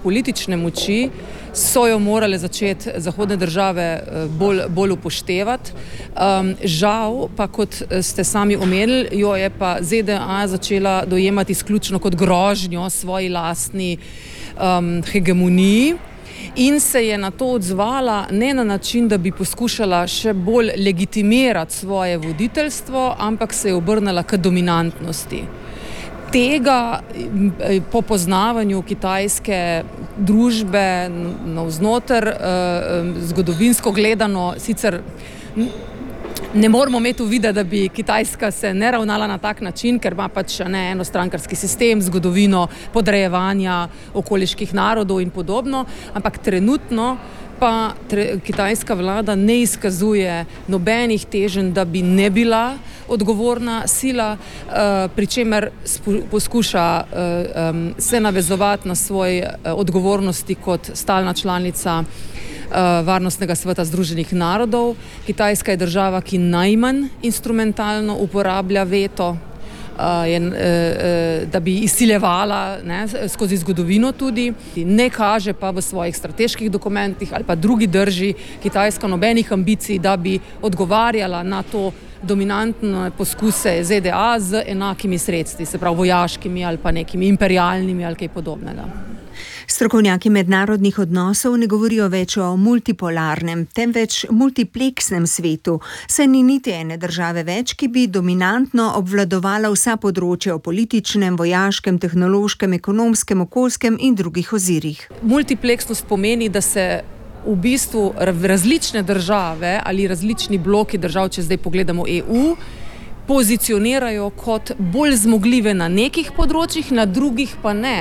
politične moči, so jo morale začeti zahodne države bolj upoštevati. Žal pa, kot ste sami omenili, jo je pa ZDA začela dojemati izključno kot grožnjo svoji lastni hegemoniji. In se je na to odzvala ne na način, da bi poskušala še bolj legitimirati svoje voditeljstvo, ampak se je obrnila k dominantnosti. Tega po poznavanju kitajske družbe navznoter, zgodovinsko gledano, sicer ne moramo imeti uvida, da bi Kitajska se ne ravnala na tak način, ker ima pač enostrankarski sistem, zgodovino podrejevanja okoliških narodov in podobno, ampak trenutno pa kitajska vlada ne izkazuje nobenih teženj, da bi ne bila odgovorna sila, pri čemer poskuša se navezovati na svoje odgovornosti kot stalna članica Varnostnega sveta Združenih narodov. Kitajska je država, ki najmanj instrumentalno uporablja veto, da bi izsiljevala skozi zgodovino tudi. Ne kaže pa v svojih strateških dokumentih ali pa drugi drži Kitajska nobenih ambicij, da bi odgovarjala na to dominantne poskuse ZDA z enakimi sredstvi, se pravi vojaškimi ali pa nekimi imperialnimi ali kaj podobnega. Strokovnjaki mednarodnih odnosov ne govorijo več o multipolarnem, temveč multipleksnem svetu, saj ni niti ene države več, ki bi dominantno obvladovala vsa področja v političnem, vojaškem, tehnološkem, ekonomskem, okoljskem in drugih ozirih. Multipleksnost pomeni, da se v bistvu različne države ali različni bloki držav, če zdaj pogledamo EU, pozicionirajo kot bolj zmogljive na nekih področjih, na drugih pa ne.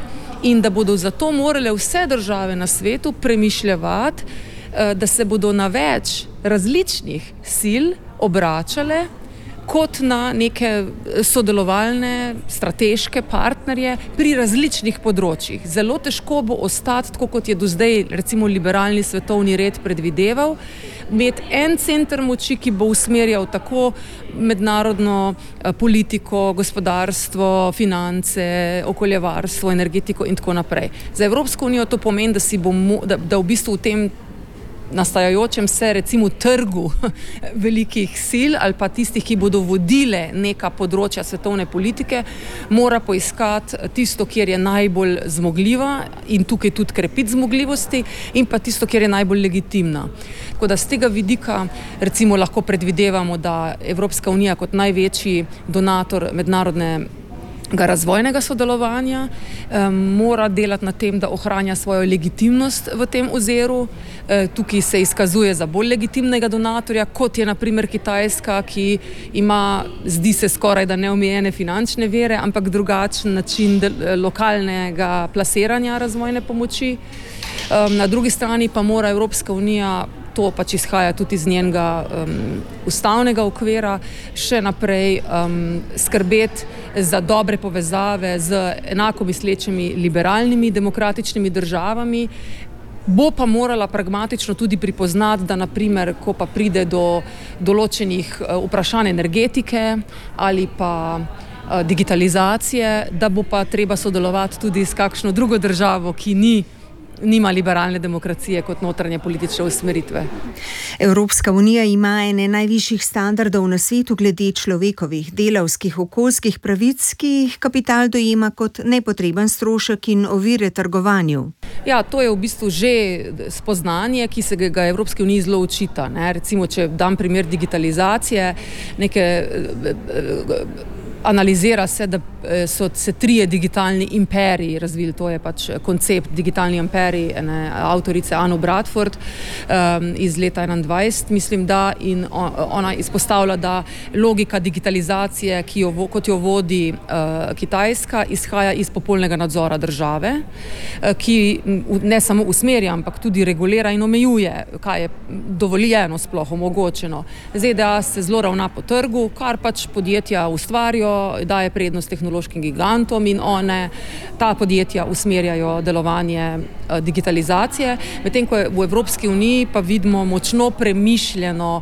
In da bodo zato morale vse države na svetu premišljevati, da se bodo na več različnih sil obračale kot na neke sodelovalne, strateške partnerje pri različnih področjih. Zelo težko bo ostati, tako kot je do zdaj recimo liberalni svetovni red predvideval, imeti en center moči, ki bo usmerjal tako mednarodno politiko, gospodarstvo, finance, okoljevarstvo, energetiko in tako naprej. Za Evropsko unijo to pomeni, da v bistvu v tem nastajajočem se recimo trgu velikih sil ali pa tistih, ki bodo vodile neka področja svetovne politike, mora poiskati tisto, kjer je najbolj zmogljiva in tukaj tudi krepiti zmogljivosti in pa tisto, kjer je najbolj legitimna. Tako da z tega vidika recimo lahko predvidevamo, da Evropska unija kot največji donator mednarodnega razvojnega sodelovanja mora delati na tem, da ohranja svojo legitimnost v tem oziru. Tukaj se izkazuje za bolj legitimnega donatorja, kot je na primer Kitajska, ki ima, zdi se skoraj da neomejene finančne vire, ampak drugačen način lokalnega plasiranja razvojne pomoči. Na drugi strani pa mora Evropska unija, to pač izhaja tudi iz njenega ustavnega okvira, še naprej skrbeti za dobre povezave z enako mislečimi liberalnimi, demokratičnimi državami. Bo pa morala pragmatično tudi pripoznati, da naprimer, ko pa pride do določenih vprašanj energetike ali pa digitalizacije, da bo pa treba sodelovati tudi s kakšno drugo državo, ki nima liberalne demokracije kot notranje politične usmeritve. Evropska unija ima ene najvišjih standardov na svetu glede človekovih, delavskih, okoljskih pravic, ki jih kapital dojema kot nepotreben strošek in ovire trgovanju. Ja, to je v bistvu že spoznanje, ki se ga Evropski uniji zelo očita. Recimo, če dam primer digitalizacije, analizira se, da so se 3 digitalni imperiji razvili, to je pač koncept digitalni imperij avtorice Anne Bradford iz leta 2021, mislim, da, in ona izpostavlja, da logika digitalizacije, kot jo vodi Kitajska, izhaja iz popolnega nadzora države, ki ne samo usmerja, ampak tudi regulira in omejuje, kaj je dovoljeno, sploh omogočeno. ZDA se zelo ravna po trgu, kar pač podjetja ustvarijo, daje prednost tehnološkim gigantom in ta podjetja usmerjajo delovanje digitalizacije. Medtem ko v Evropski uniji pa vidimo močno premišljeno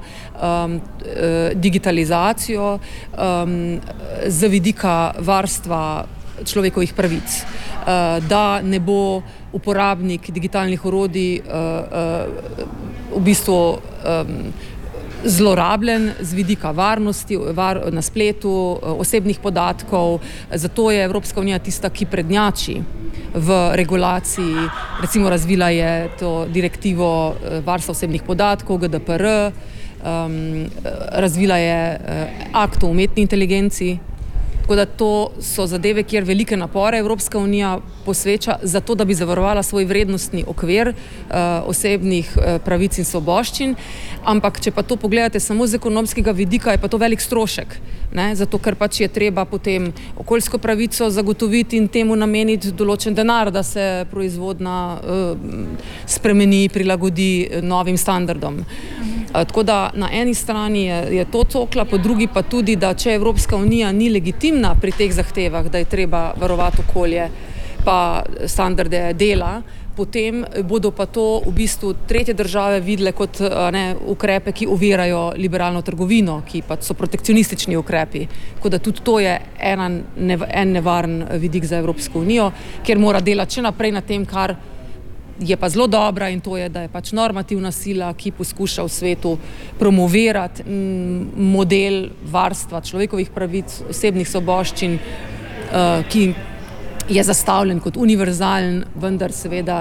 digitalizacijo z vidika varstva človekovih pravic, da ne bo uporabnik digitalnih orodij v bistvu zlorabljen z vidika varnosti na spletu, osebnih podatkov. Zato je Evropska unija tista, ki prednjači v regulaciji. Recimo razvila je to direktivo varstva osebnih podatkov, GDPR, razvila je akt o umetni inteligenci. Tako da to so zadeve, kjer velike napore Evropska unija posveča za to, da bi zavarovala svoj vrednostni okvir osebnih pravic in svoboščin. Ampak, če pa to pogledate samo z ekonomskega vidika, je pa to velik strošek, ne? Zato, ker pač je treba potem okoljsko pravico zagotoviti in temu nameniti določen denar, da se proizvodnja spremeni, prilagodi novim standardom. Tako da na eni strani je to cokla, po drugi pa tudi, da če Evropska unija ni legitimna pri teh zahtevah, da je treba varovati okolje pa standarde dela, potem bodo pa to v bistvu tretje države videle kot ukrepe, ki ovirajo liberalno trgovino, ki pa so protekcionistični ukrepi. Tako da tudi to je en nevaren vidik za Evropsko unijo, kjer mora delati še naprej na tem, kar je pa zelo dobra, in to je, da je pač normativna sila, ki poskuša v svetu promovirati model varstva človekovih pravic, osebnih svoboščin, ki je zastavljen kot univerzalen, vendar seveda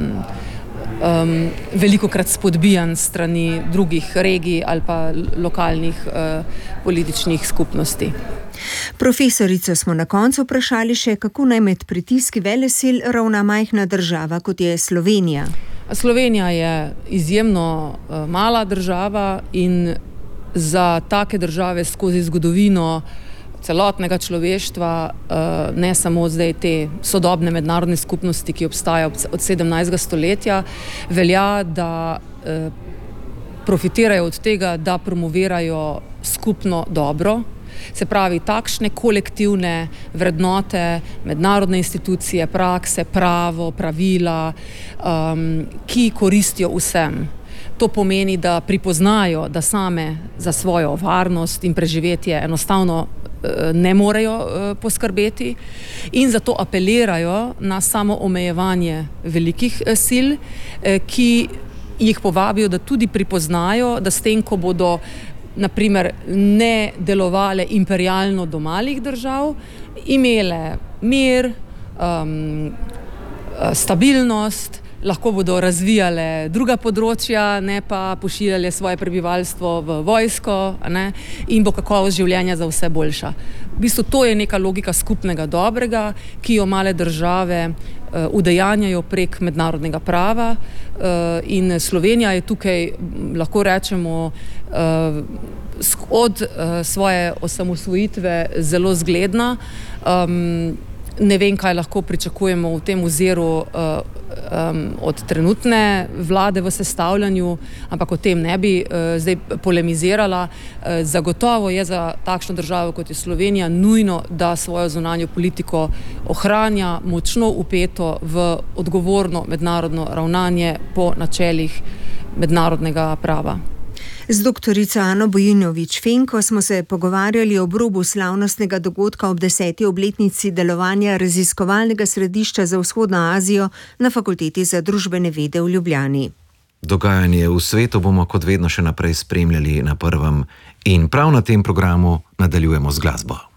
velikokrat spodbijan strani drugih regij ali pa lokalnih političnih skupnosti. Profesorico smo na koncu vprašali še, kako naj med pritiski velesil ravna majhna država, kot je Slovenija. Slovenija je izjemno mala država in za take države skozi zgodovino celotnega človeštva, ne samo zdaj te sodobne mednarodne skupnosti, ki obstaja od 17. stoletja, velja, da profitirajo od tega, da promovirajo skupno dobro. Se pravi, takšne kolektivne vrednote, mednarodne institucije, prakse, pravo, pravila, ki koristijo vsem. To pomeni, da pripoznajo, da same za svojo varnost in preživetje enostavno ne morejo poskrbeti, in zato apelirajo na samo omejevanje velikih sil, ki jih povabijo, da tudi pripoznajo, da s tem, ko bodo naprimer ne delovale imperialno do malih držav, imele mir, stabilnost, lahko bodo razvijale druga področja, ne pa pošiljale svoje prebivalstvo v vojsko, ne, in bo kakovost življenja za vse boljša. V bistvu to je neka logika skupnega dobrega, ki jo male države udejanjajo prek mednarodnega prava, in Slovenija je tukaj, lahko rečemo, od svoje osamosvojitve zelo zgledna. Ne vem, kaj lahko pričakujemo v tem oziru od trenutne vlade v sestavljanju, ampak o tem ne bi zdaj polemizirala. Zagotovo je za takšno državo, kot je Slovenija, nujno, da svojo zunanjo politiko ohranja močno vpeto v odgovorno mednarodno ravnanje po načelih mednarodnega prava. Z doktorico Ano Bojinović-Fenko smo se pogovarjali ob robu slavnostnega dogodka ob 10. obletnici delovanja raziskovalnega središča za vzhodno Azijo na Fakulteti za družbene vede v Ljubljani. Dogajanje v svetu bomo kot vedno še naprej spremljali na Prvem in prav na tem programu nadaljujemo z glasbo.